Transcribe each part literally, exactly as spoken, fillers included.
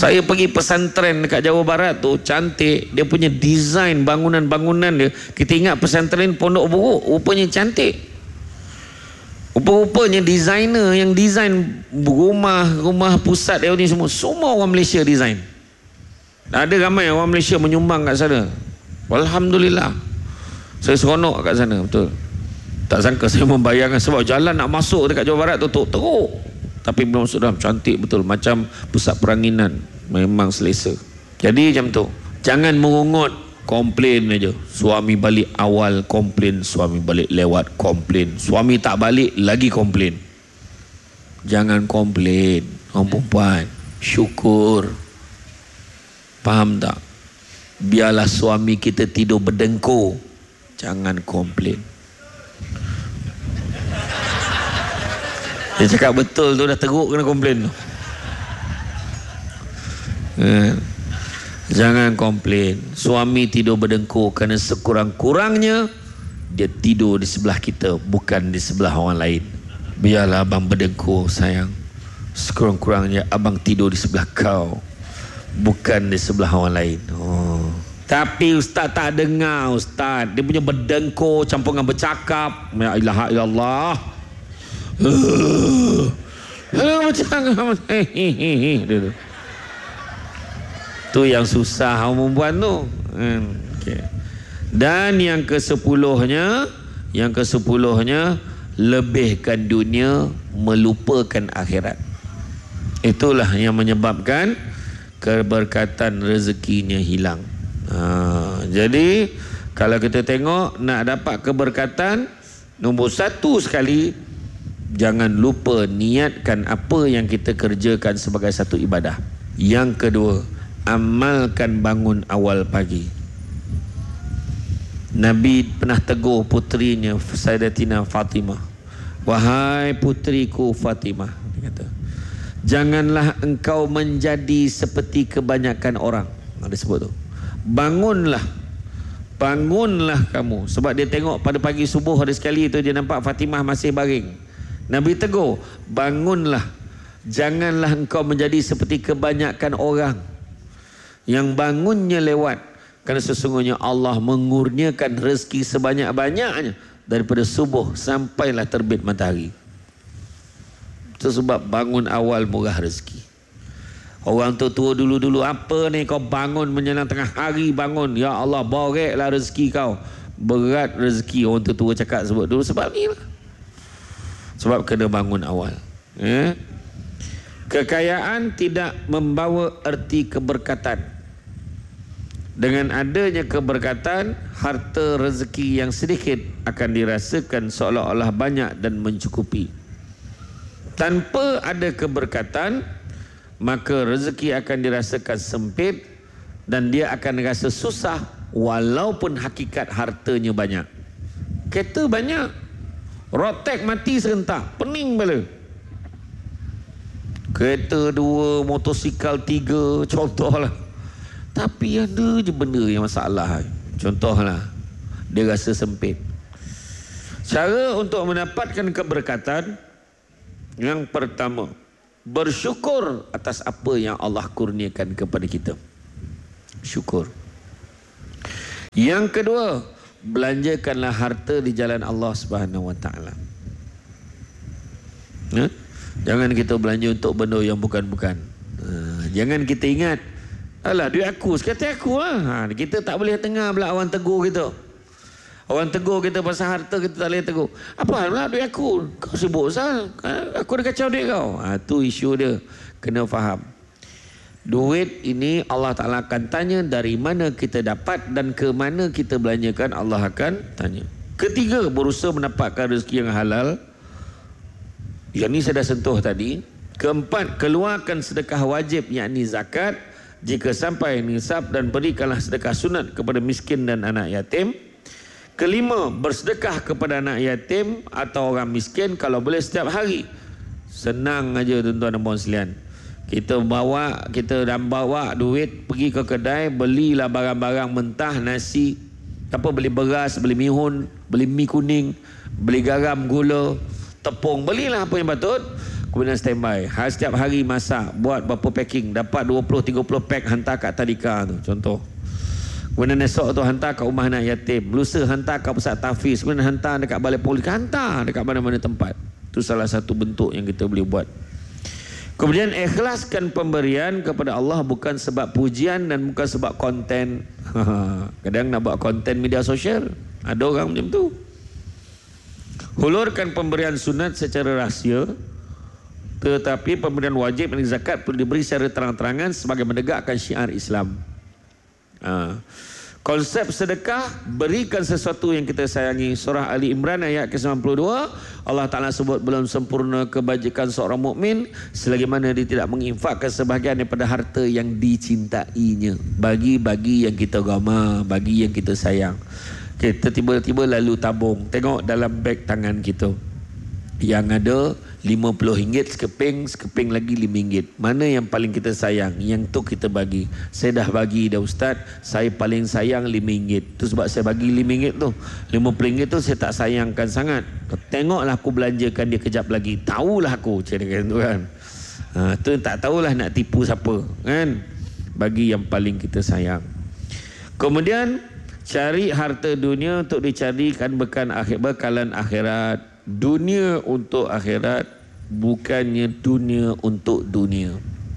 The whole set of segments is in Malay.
Saya pergi pesantren dekat Jawa Barat tu, cantik. Dia punya desain bangunan-bangunan dia. Kita ingat pesantren Pondok Buruk, rupanya cantik. Rupa-rupanya designer yang desain rumah, rumah pusat dia ni semua, semua orang Malaysia desain. Ada ramai orang Malaysia menyumbang kat sana. Alhamdulillah. Saya seronok kat sana, betul. Tak sangka saya membayangkan, sebab jalan nak masuk dekat Jawa Barat tu teruk. Tapi bila masuk dalam, cantik betul, macam pusat peranginan. Memang selesa. Jadi macam tu, jangan merungut, komplain aja. Suami balik awal komplain, suami balik lewat komplain, suami tak balik lagi komplain. Jangan komplain orang perempuan, syukur. Faham tak? Biarlah suami kita tidur berdengkur, jangan komplain. Dia cakap betul tu, dah teruk kena komplain tu. Eh, jangan komplain. Suami tidur berdengkur kerana sekurang-kurangnya dia tidur di sebelah kita, bukan di sebelah orang lain. Biarlah abang berdengkur sayang, sekurang-kurangnya abang tidur di sebelah kau, bukan di sebelah orang lain. Oh. Tapi ustaz tak dengar ustaz, dia punya berdengkur campur dengan bercakap. Ya ilaha illallah. Uh, macam hehehe. Tu yang susah orang perempuan tu. Hmm, okay. Dan yang kesepuluhnya, yang kesepuluhnya, lebihkan dunia, melupakan akhirat. Itulah yang menyebabkan keberkatan rezekinya hilang. Ha, jadi kalau kita tengok nak dapat keberkatan, nombor satu sekali, jangan lupa niatkan apa yang kita kerjakan sebagai satu ibadah. Yang kedua, amalkan bangun awal pagi. Nabi pernah tegur putrinya Sayyidatina Fatimah, wahai putriku Fatimah, dia kata, janganlah engkau menjadi seperti kebanyakan orang. Ada sebut tu, bangunlah, bangunlah kamu. Sebab dia tengok pada pagi subuh ada sekali tu, dia nampak Fatimah masih baring. Nabi tegur, bangunlah, janganlah engkau menjadi seperti kebanyakan orang yang bangunnya lewat. Kerana sesungguhnya Allah mengurniakan rezeki sebanyak-banyaknya daripada subuh sampailah terbit matahari. Itu sebab bangun awal murah rezeki. Orang tua-tua dulu-dulu, apa ni kau bangun menjelang tengah hari, bangun, ya Allah boreklah rezeki kau. Berat rezeki, orang tua-tua cakap sebut dulu. Sebab ni lah, sebab kena bangun awal. Ya? Kekayaan tidak membawa erti keberkatan. Dengan adanya keberkatan, harta rezeki yang sedikit akan dirasakan seolah-olah banyak dan mencukupi. Tanpa ada keberkatan, maka rezeki akan dirasakan sempit dan dia akan rasa susah walaupun hakikat hartanya banyak. Kereta banyak, rotek mati serentak, pening bala. Kereta dua, motosikal tiga, contohlah. Tapi ada je benda yang masalah. Contohlah, dia rasa sempit. Cara untuk mendapatkan keberkatan, yang pertama, bersyukur atas apa yang Allah kurniakan kepada kita. Syukur. Yang kedua, belanjakanlah harta di jalan Allah Subhanahu Wa Taala. Ha? Jangan kita belanja untuk benda yang bukan-bukan. Ha, jangan kita ingat, alah duit aku, sekata aku lah. Ha, kita tak boleh dengar pula orang tegur kita. Orang tegur kita pasal harta, kita tak boleh tegur. Apa pula duit aku? Kau sibuk sal. Ha, aku dah kacau duit kau. Ha, tu isu dia. Kena faham. Duit ini Allah Ta'ala akan tanya dari mana kita dapat dan ke mana kita belanjakan, Allah akan tanya. Ketiga, berusaha mendapatkan rezeki yang halal. Yang ni saya dah sentuh tadi. Keempat, keluarkan sedekah wajib yakni zakat jika sampai nisab dan berikanlah sedekah sunat kepada miskin dan anak yatim. Kelima, bersedekah kepada anak yatim atau orang miskin kalau boleh setiap hari. Senang aja tuan-tuan dan puan sekalian. Kita bawa, kita dah bawa duit pergi ke kedai, belilah barang-barang mentah, nasi, apa, beli beras, beli mihun, beli mi kuning, beli garam, gula, tepung, belilah apa yang patut. kemudian standby. Ha, setiap hari masak, buat berapa packing, dapat dua puluh tiga puluh pack hantar kat tadika tu, contoh. Kemudian esok tu hantar kat rumah anak yatim, lusa hantar kat pusat tahfiz, kemudian hantar dekat balai polis, hantar dekat mana-mana tempat. Itu salah satu bentuk yang kita boleh buat. Kemudian ikhlaskan pemberian kepada Allah bukan sebab pujian dan bukan sebab konten. Kadang nak buat konten media sosial, ada orang macam tu. Hulurkan pemberian sunat secara rahsia, tetapi pemberian wajib dan zakat perlu diberi secara terang-terangan sebagai menegakkan syiar Islam. Ha. Konsep sedekah, berikan sesuatu yang kita sayangi. Surah Ali Imran ayat ke sembilan puluh dua, Allah Ta'ala sebut belum sempurna kebajikan seorang mukmin selagi mana dia tidak menginfakkan sebahagian daripada harta yang dicintainya. Bagi-bagi yang kita gama, bagi yang kita sayang. Kita tiba-tiba lalu tabung, tengok dalam beg tangan kita yang ada lima puluh ringgit sekeping, sekeping lagi lima ringgit. Mana yang paling kita sayang? Yang tu kita bagi. Saya dah bagi dah Ustaz, saya paling sayang lima ringgit. Tu sebab saya bagi lima ringgit tu. lima puluh ringgit tu saya tak sayangkan sangat. Tengoklah aku belanjakan dia kejap lagi. Tahulah aku macam tu kan. Ha, tu tak tahulah nak tipu siapa kan. Bagi yang paling kita sayang. Kemudian cari harta dunia untuk dicarikan bekan akhir, bekalan akhirat. Dunia untuk akhirat, bukannya dunia untuk dunia.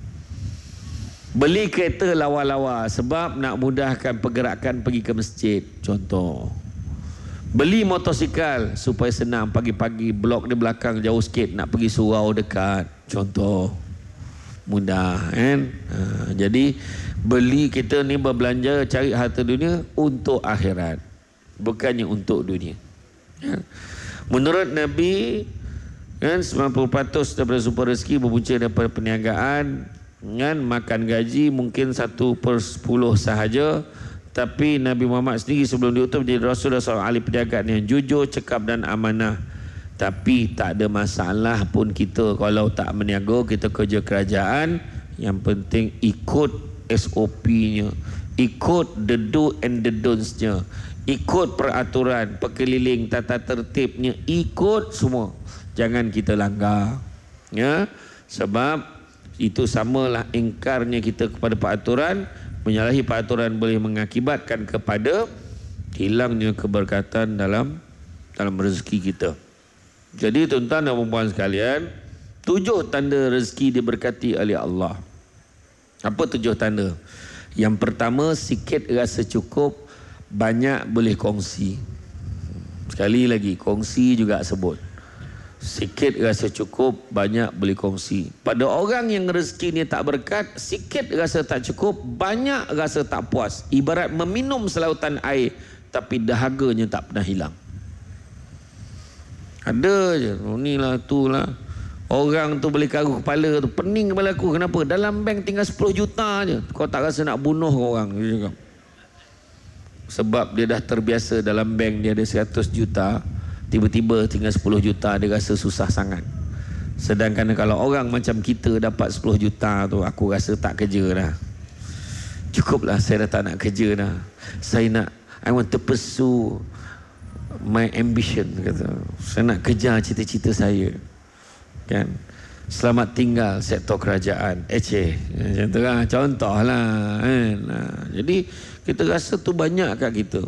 Beli kereta lawa-lawa sebab nak mudahkan pergerakan pergi ke masjid, contoh. Beli motosikal supaya senang pagi-pagi, blok di belakang jauh sikit, nak pergi surau dekat, contoh. Mudah kan? Ha, jadi beli kita ni berbelanja cari harta dunia untuk akhirat, bukannya untuk dunia. Ya. Menurut Nabi kan, sembilan puluh peratus daripada sumber rezeki berpunca daripada perniagaan kan, makan gaji mungkin satu per sepuluh sahaja. Tapi Nabi Muhammad sendiri sebelum diutus menjadi Rasul dan seorang ahli perniagaan yang jujur, cekap dan amanah. Tapi tak ada masalah pun kita kalau tak meniaga, kita kerja kerajaan. Yang penting ikut S O P-nya, ikut the do and the don'ts-nya, ikut peraturan, perkeliling, tata tertibnya, ikut semua. Jangan kita langgar. Ya, sebab itu samalah ingkarnya kita kepada peraturan. Menyalahi peraturan boleh mengakibatkan kepada hilangnya keberkatan dalam dalam rezeki kita. Jadi tuan-tuan dan puan-puan sekalian, tujuh tanda rezeki diberkati oleh Allah. Apa tujuh tanda? Yang pertama, sikit rasa cukup, banyak boleh kongsi. Sekali lagi, kongsi juga sebut. Sikit rasa cukup, banyak boleh kongsi. Pada orang yang rezekinya tak berkat, sikit rasa tak cukup, banyak rasa tak puas. Ibarat meminum selautan air, tapi dahaganya tak pernah hilang. Ada je, ni lah tu lah. Orang tu boleh karuh kepala tu, pening kepala aku. Kenapa? Dalam bank tinggal sepuluh juta je. Kau tak rasa nak bunuh orang. Sebab dia dah terbiasa dalam bank dia ada seratus juta, tiba-tiba tinggal sepuluh juta, dia rasa susah sangat. Sedangkan kalau orang macam kita dapat sepuluh juta tu, aku rasa tak kerja dah. Cukuplah, saya dah tak nak kerja dah. Saya nak, I want to pursue my ambition, kata. Saya nak kejar cita-cita saya. Kan? Selamat tinggal sektor kerajaan. Ece, macam tu lah, contoh lah kan. Jadi kita rasa tu banyak kat kita.